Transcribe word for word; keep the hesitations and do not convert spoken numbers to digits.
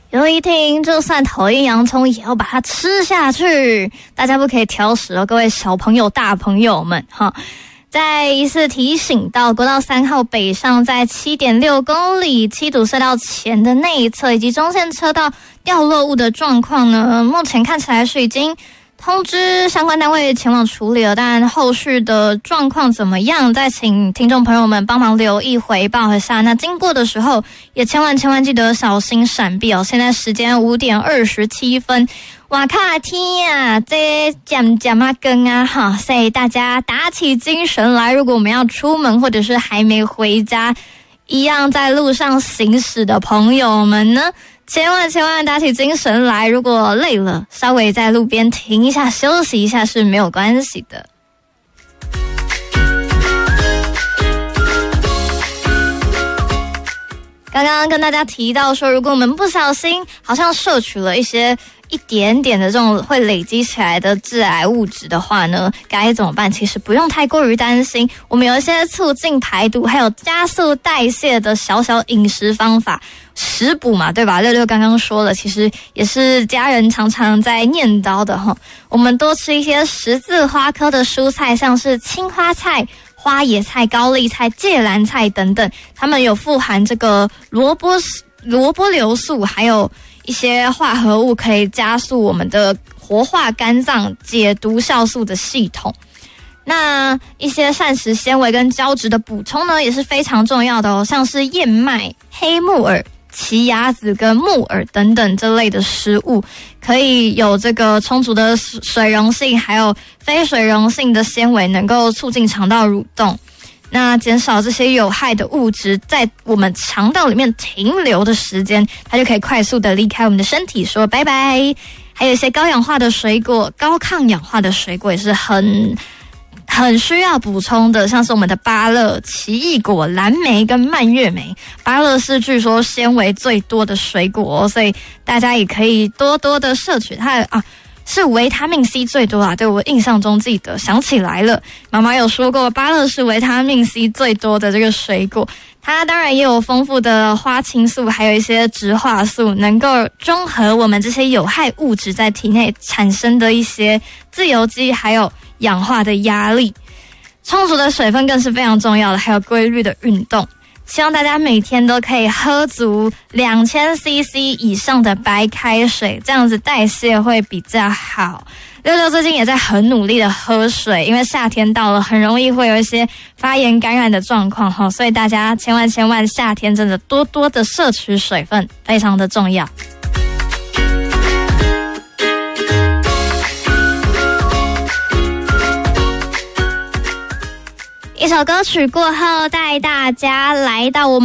有一听，就算讨厌洋葱，也要把它吃下去。大家不可以挑食哦，各位小朋友、大朋友们哈。再一次提醒到，国道三号北上在 七点六公里七堵隧道前的那一侧，以及中线车道掉落物的状况呢，目前看起来是已经通知相关单位前往处理了，但后续的状况怎么样，再请听众朋友们帮忙留意回报一下。那经过的时候也千万千万记得小心闪避哦。现在时间五点二十七分，哇卡天啊，这讲讲啊跟啊哈，所以大家打起精神来。如果我们要出门或者是还没回家，一样在路上行驶的朋友们呢，千万千万打起精神来，如果累了，稍微在路边停一下休息一下是没有关系的。刚刚跟大家提到说，如果我们不小心好像摄取了一些一点点的这种会累积起来的致癌物质的话呢，该怎么办？其实不用太过于担心，我们有一些促进排毒还有加速代谢的小小饮食方法，食补嘛，对吧？六六刚刚说了，其实也是家人常常在念叨的齁。我们多吃一些十字花科的蔬菜，像是青花菜、花椰菜、高丽菜、芥蓝菜等等，它们有富含这个萝卜萝卜硫素，还有一些化合物可以加速我们的活化肝脏解毒酵素的系统。那一些膳食纤维跟胶质的补充呢，也是非常重要的哦，像是燕麦、黑木耳、奇亚籽跟木耳等等这类的食物，可以有这个充足的水溶性还有非水溶性的纤维，能够促进肠道蠕动，那减少这些有害的物质在我们肠道里面停留的时间，它就可以快速的离开我们的身体，说拜拜。还有一些高氧化的水果，高抗氧化的水果也是很很需要补充的，像是我们的芭乐、奇异果、蓝莓跟蔓越莓。芭乐是据说纤维最多的水果哦，所以大家也可以多多的摄取它啊。是维他命 C 最多啊，对，我印象中记得想起来了，妈妈有说过芭乐是维他命 C 最多的这个水果，它当然也有丰富的花青素，还有一些植化素，能够中和我们这些有害物质在体内产生的一些自由基还有氧化的压力。充足的水分更是非常重要的，还有规律的运动。希望大家每天都可以喝足两千 C C 以上的白开水，这样子代谢会比较好。六六最近也在很努力的喝水，因为夏天到了，很容易会有一些发炎感染的状况哈，所以大家千万千万夏天真的多多的摄取水分，非常的重要。一首歌曲过后，带大家来到我们